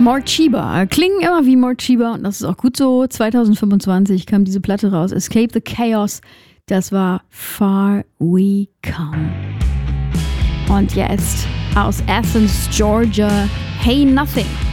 Morcheeba. Klingen immer wie Morcheeba und das ist auch gut so. 2025 kam diese Platte raus. Escape the Chaos. Das war Far We Come. Und jetzt aus Athens, Georgia, Hey Nothing.